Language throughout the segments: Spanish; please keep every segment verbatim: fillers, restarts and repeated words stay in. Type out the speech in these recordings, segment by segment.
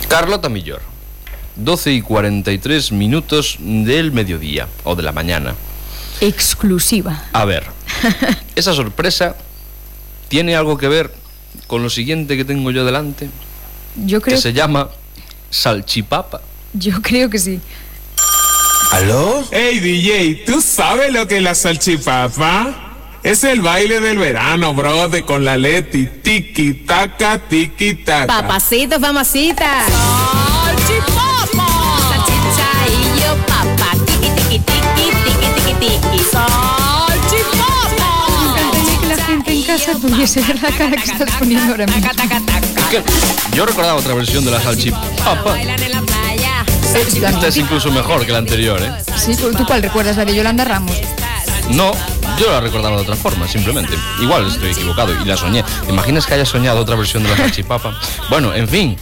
Carlota Millor, doce y cuarenta y tres minutos del mediodía o de la mañana. Exclusiva. A ver, esa sorpresa tiene algo que ver con lo siguiente que tengo yo delante. Yo creo que se llama salchipapa. Yo creo que sí. ¿Aló? Hey D J, ¿tú sabes lo que es la salchipapa? Es el baile del verano, brother, con la Leti. Tiki taka, tiki taka. Papacito, mamacita. Salchipapa. Salchicha y yo, papá. Tiki, tiki, tiki, tiki, tiki, tiki. Salchipapa. Me encantaría que la gente en casa pudiese ver la cara que estás poniendo ahora mismo. Taca, taca, taca. Es que yo recordaba otra versión de la salchipapa. Bailan en la playa. Esta es incluso mejor que la anterior, ¿eh? Sí, ¿tú cuál recuerdas? ¿La de Yolanda Ramos? No, yo la recordaba de otra forma, simplemente. Igual estoy equivocado y la soñé. ¿Te imaginas que haya soñado otra versión de la salchipapa? Bueno, en fin.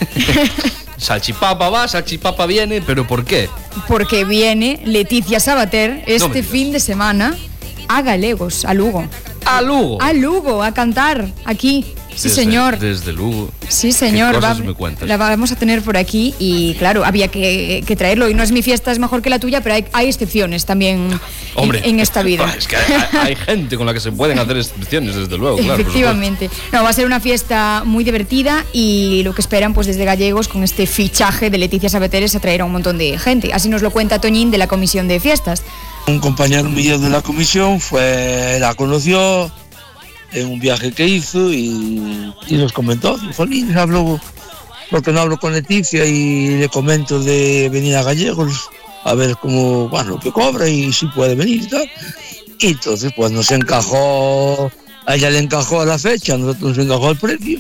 Salchipapa va, salchipapa viene, ¿pero por qué? Porque viene Leticia Sabater este No fin de semana a Galegos, a Lugo. ¡A Lugo! A Lugo, a cantar aquí. Sí, Desde, señor. Desde Lugo. Sí, señor. ¿Qué cosas va, me cuentas? La vamos a tener por aquí y, claro, había que, que traerlo. Y no es mi fiesta, es mejor que la tuya, pero hay, hay excepciones también Hombre, en, en esta vida. Es que hay, hay gente con la que se pueden hacer excepciones, desde luego, claro. Efectivamente. No, va a ser una fiesta muy divertida y lo que esperan pues desde Gallegos con este fichaje de Leticia Sabater es atraer a un montón de gente. Así nos lo cuenta Toñín de la Comisión de Fiestas. Un compañero mío de la comisión fue, la conoció en un viaje que hizo y, y nos comentó, dijo, Lins, hablo, porque no hablo con Leticia y le comento de venir a Gallegos a ver cómo, bueno, lo que cobra y si puede venir y tal. Y entonces pues nos encajó, a ella le encajó la fecha, a nosotros nos encajó el precio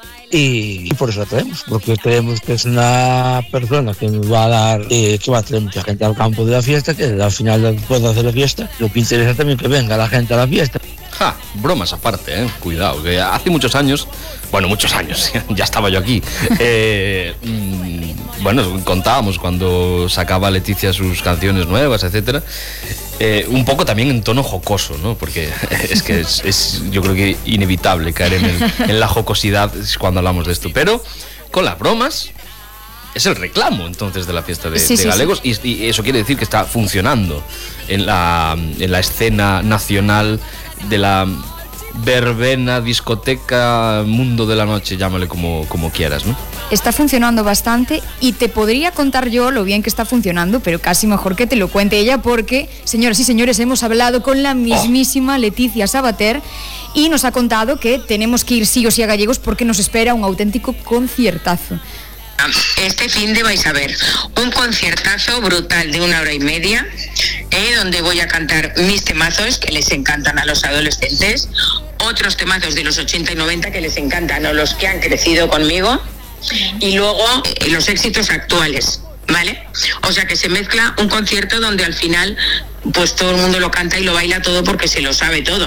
y, y por eso la traemos, porque creemos que es una persona que nos va a dar, eh, que va a traer mucha gente al campo de la fiesta, que al final después de hacer la fiesta, lo que interesa también que venga la gente a la fiesta. Ja, bromas aparte, eh. Cuidado, que hace muchos años, bueno, muchos años, ya estaba yo aquí. Eh, mmm, bueno, contábamos cuando sacaba Leticia sus canciones nuevas, etcétera. Eh, un poco también en tono jocoso, ¿no? Porque es que es, es yo creo que inevitable caer en, el, en la jocosidad cuando hablamos de esto. Pero con las bromas es el reclamo entonces de la fiesta de, sí, de sí, Galegos sí. Y, y eso quiere decir que está funcionando en la, en la escena nacional de la verbena, discoteca, mundo de la noche, llámale como, como quieras, ¿no? Está funcionando bastante y te podría contar yo lo bien que está funcionando, pero casi mejor que te lo cuente ella porque, señoras y señores, hemos hablado con la mismísima oh. Leticia Sabater y nos ha contado que tenemos que ir sí o sí a Gallegos porque nos espera un auténtico conciertazo. Este fin de vais a ver un conciertazo brutal de una hora y media, eh, donde voy a cantar mis temazos que les encantan a los adolescentes, otros temazos de los ochenta y noventa que les encantan a los que han crecido conmigo, y luego eh, los éxitos actuales, ¿vale? O sea que se mezcla un concierto donde al final pues todo el mundo lo canta y lo baila todo porque se lo sabe todo.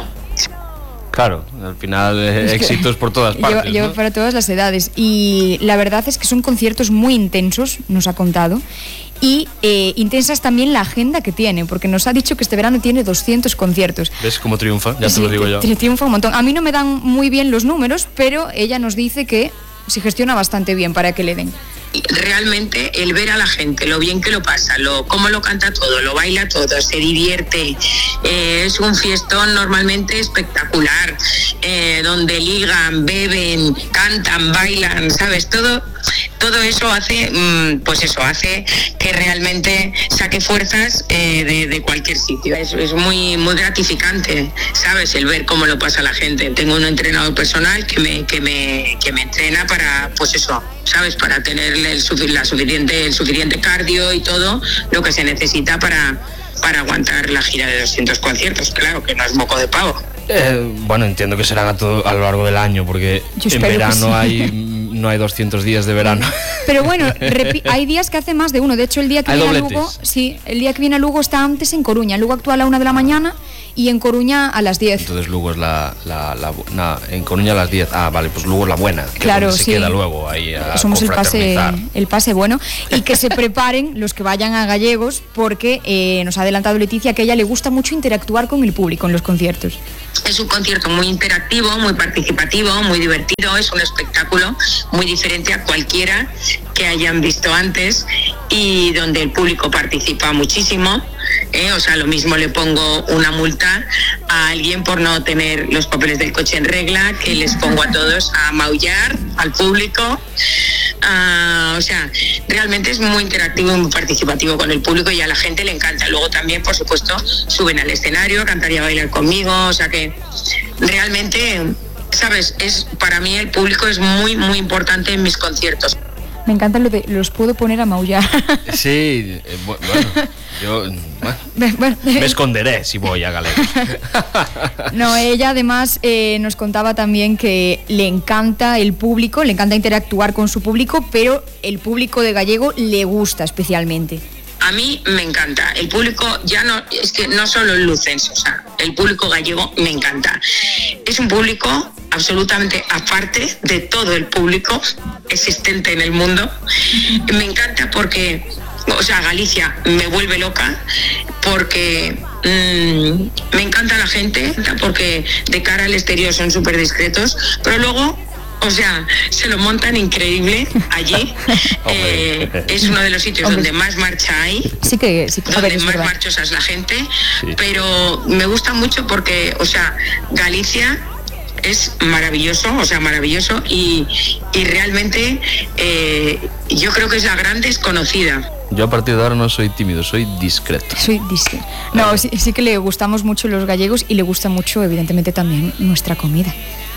Claro, al final eh, es éxitos por todas partes, lleva, ¿no? Para todas las edades. Y la verdad es que son conciertos muy intensos, nos ha contado. Y eh, intensas también la agenda que tiene, porque nos ha dicho que este verano tiene doscientos conciertos. ¿Ves cómo triunfa? Ya sí, te lo digo yo. Triunfa un montón. A mí no me dan muy bien los números, pero ella nos dice que se gestiona bastante bien para que le den. Realmente el ver a la gente, lo bien que lo pasa, lo cómo lo canta todo, lo baila todo, se divierte, eh, es un fiestón normalmente espectacular, eh, donde ligan, beben, cantan, bailan, ¿sabes? Todo, todo eso hace, mmm, pues eso, hace que realmente saque fuerzas eh, de, de cualquier sitio. Es, es muy, muy gratificante, ¿sabes? El ver cómo lo pasa la gente. Tengo un entrenador personal que me, que me, que me entrena para, pues eso, ¿sabes? Para tener el, la suficiente, el suficiente cardio y todo lo que se necesita para, para aguantar la gira de doscientos conciertos. Claro que no es moco de pavo. Eh, bueno, entiendo que serán a, todo, a lo largo del año, porque en verano sí. hay, no hay doscientos días de verano. Pero bueno, hay días que hace más de uno. De hecho, el día que hay viene dobletes. a Lugo, sí, el día que viene a Lugo está antes en Coruña. Lugo actúa a la una de la mañana y en Coruña a las diez. Entonces Lugo es la, la, la na, en Coruña a las diez. Ah, vale, pues Lugo es la buena. Que claro, es donde sí. Se queda luego ahí a Somos el pase, el pase bueno. Y que se preparen los que vayan a Gallegos, porque eh, nos ha adelantado Leticia que a ella le gusta mucho interactuar con el público en los conciertos. Es un concierto muy interactivo, muy participativo, muy divertido, es un espectáculo muy diferente a cualquiera que hayan visto antes y donde el público participa muchísimo. Eh, o sea, lo mismo le pongo una multa a alguien por no tener los papeles del coche en regla, que les pongo a todos a maullar, al público. Uh, o sea, realmente es muy interactivo y muy participativo con el público y a la gente le encanta. Luego también, por supuesto, suben al escenario a cantar y a bailar conmigo. O sea que realmente, ¿sabes? Es, para mí el público es muy, muy importante en mis conciertos. Me encanta lo de los puedo poner a maullar. Sí, eh, bueno, yo bueno, Bueno, me esconderé si voy a Galegos. No, ella además eh, nos contaba también que le encanta el público, le encanta interactuar con su público, pero el público de Gallego le gusta especialmente. A mí me encanta. El público ya no, es que no solo el lucense, o sea, el público gallego me encanta. Es un público absolutamente aparte de todo el público existente en el mundo. Me encanta porque, o sea, Galicia me vuelve loca porque mmm, me encanta la gente, porque de cara al exterior son súper discretos, pero luego, o sea, se lo montan increíble allí. eh, es uno de los sitios Hombre. donde más marcha hay, Sí que, sí que a donde ver, es más verdad. marchosa es la gente, Sí. pero me gusta mucho porque, o sea, Galicia es maravilloso, o sea, maravilloso y, y realmente eh, yo creo que es la gran desconocida. Yo a partir de ahora no soy tímido, soy discreto. Soy disque. No, sí, sí que le gustamos mucho los gallegos y le gusta mucho, evidentemente, también nuestra comida.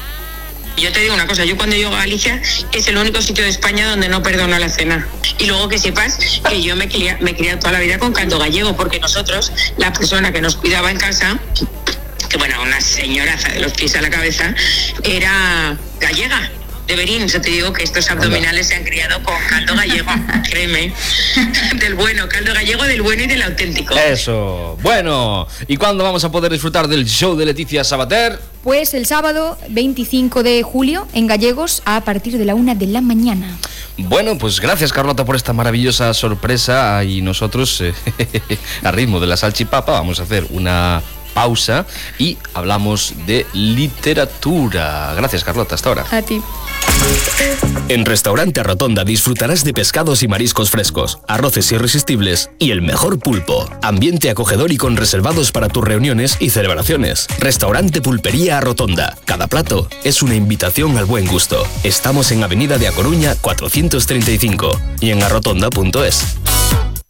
Yo te digo una cosa, yo cuando llego a Galicia es el único sitio de España donde no perdono la cena. Y luego que sepas que yo me he criado, me he criado toda la vida con caldo gallego, porque nosotros, la persona que nos cuidaba en casa, que bueno, una señoraza de los pies a la cabeza, era gallega. De Berín, yo te digo que estos abdominales se han criado con caldo gallego, créeme, del bueno, caldo gallego, del bueno y del auténtico. Eso. Bueno, ¿y cuándo vamos a poder disfrutar del show de Leticia Sabater? Pues el sábado veinticinco de julio en Gallegos a partir de la una de la mañana. Bueno, pues gracias, Carlota, por esta maravillosa sorpresa. Y nosotros, eh, a ritmo de la salchipapa, vamos a hacer una pausa y hablamos de literatura. Gracias, Carlota, hasta ahora. A ti. En Restaurante Rotonda disfrutarás de pescados y mariscos frescos, arroces irresistibles y el mejor pulpo. Ambiente acogedor y con reservados para tus reuniones y celebraciones. Restaurante Pulpería Rotonda. Cada plato es una invitación al buen gusto. Estamos en Avenida de A Coruña cuatrocientos treinta y cinco y en arrotonda punto es.